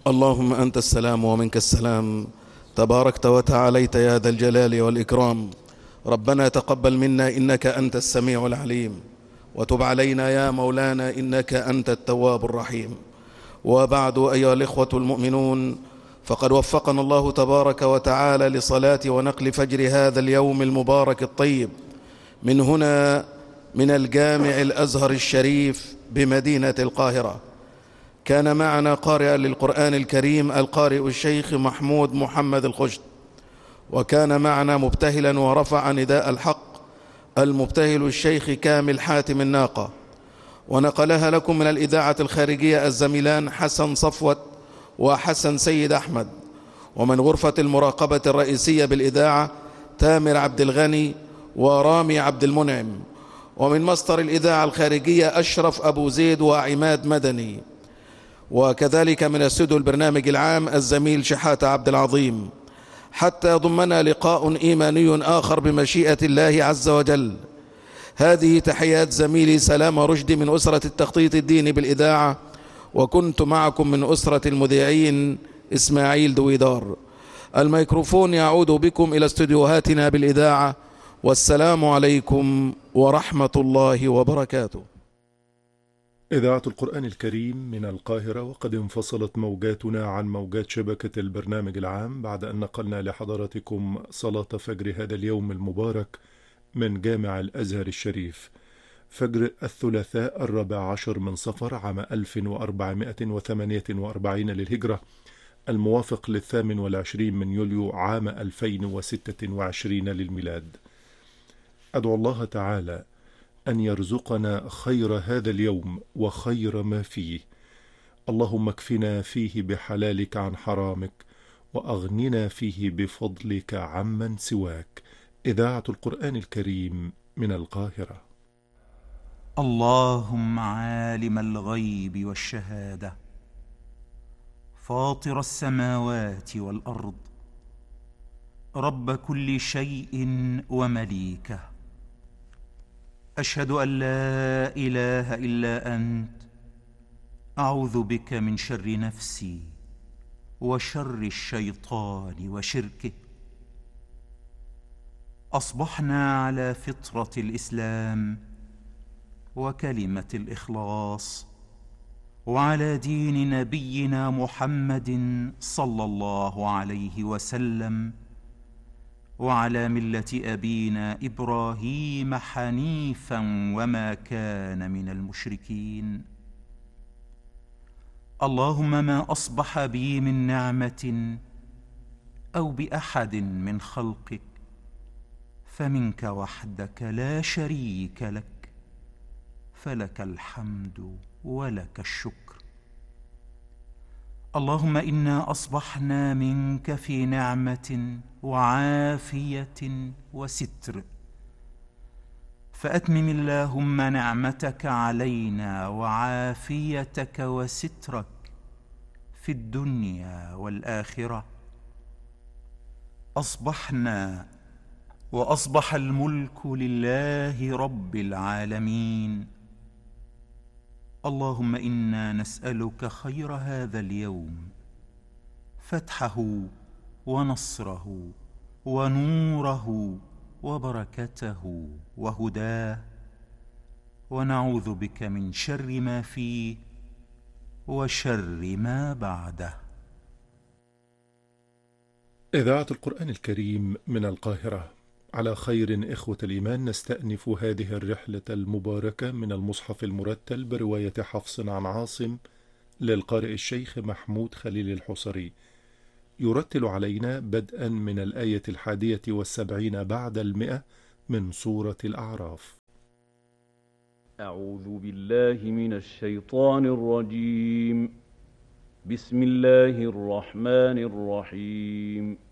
اللهم أنت السلام ومنك السلام، تباركت وتعاليت يا ذا الجلال والإكرام. ربنا تقبل منا إنك أنت السميع العليم، وتب علينا يا مولانا إنك أنت التواب الرحيم. وبعد، أيها الإخوة المؤمنون، فقد وفقنا الله تبارك وتعالى لصلاة ونقل فجر هذا اليوم المبارك الطيب من هنا، من الجامع الأزهر الشريف بمدينة القاهرة. كان معنا قارئا للقرآن الكريم القارئ الشيخ محمود محمد الخشت، وكان معنا مبتهلا ورفع نداء الحق المبتهل الشيخ كامل حاتم الناقة، ونقلها لكم من الإذاعة الخارجية الزميلان حسن صفوت وحسن سيد أحمد، ومن غرفة المراقبة الرئيسية بالإذاعة تامر عبد الغني ورامي عبد المنعم، ومن مصدر الإذاعة الخارجية أشرف أبو زيد وعماد مدني، وكذلك من استوديو البرنامج العام الزميل شحاتة عبد العظيم، حتى يضمنا لقاء إيماني آخر بمشيئة الله عز وجل. هذه تحيات زميلي سلام رشدي من أسرة التخطيط الديني بالإذاعة، وكنت معكم من أسرة المذيعين إسماعيل دويدار. الميكروفون يعود بكم إلى استوديوهاتنا بالإذاعة، والسلام عليكم ورحمة الله وبركاته. إذاعة القرآن الكريم من القاهرة، وقد انفصلت موجاتنا عن موجات شبكة البرنامج العام بعد أن نقلنا لحضراتكم صلاة فجر هذا اليوم المبارك من جامع الأزهر الشريف، فجر الثلاثاء 14 من صفر عام 1448 للهجرة، الموافق ل28 من يوليو عام 2026 للميلاد. أدعو الله تعالى أن يرزقنا خير هذا اليوم وخير ما فيه. اللهم اكفنا فيه بحلالك عن حرامك، وأغننا فيه بفضلك عمن سواك. إذاعة القرآن الكريم من القاهرة. اللهم عالم الغيب والشهادة، فاطر السماوات والأرض، رب كل شيء ومليكه، أشهد أن لا إله إلا أنت، أعوذ بك من شر نفسي وشر الشيطان وشركه. أصبحنا على فطرة الإسلام وكلمة الإخلاص، وعلى دين نبينا محمد صلى الله عليه وسلم، وعلى ملة أبينا إبراهيم حنيفا وما كان من المشركين. اللهم ما أصبح بي من نعمة أو بأحد من خلقك فمنك وحدك لا شريك لك، فلك الحمد ولك الشكر. اللهم إنا أصبحنا منك في نعمة وعافية وستر، فأتمم اللهم نعمتك علينا وعافيتك وسترك في الدنيا والآخرة. أصبحنا وأصبح الملك لله رب العالمين. اللهم إنا نسألك خير هذا اليوم، فتحه ونصره ونوره وبركته وهداه، ونعوذ بك من شر ما فيه وشر ما بعده. إذاعة القرآن الكريم من القاهرة. على خير إخوة الإيمان، نستأنف هذه الرحلة المباركة من المصحف المرتل برواية حفص عن عاصم للقارئ الشيخ محمود خليل الحصري، يرتل علينا بدءا من الآية 71 بعد 100 من سورة الأعراف. أعوذ بالله من الشيطان الرجيم. بسم الله الرحمن الرحيم.